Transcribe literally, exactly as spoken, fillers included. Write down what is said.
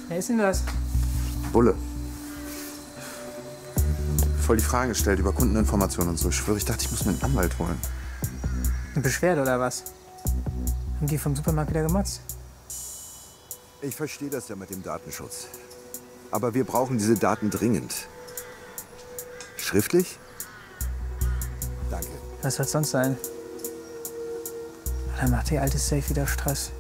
Wer ist denn das? Bulle. Voll die Fragen gestellt über Kundeninformationen und so. Ich schwöre, ich dachte, ich muss mir einen Anwalt holen. Eine Beschwerde oder was? Haben die vom Supermarkt wieder gemotzt? Ich verstehe das ja mit dem Datenschutz. Aber wir brauchen diese Daten dringend. Schriftlich? Danke. Was soll es sonst sein? Dann macht die alte Safe wieder Stress.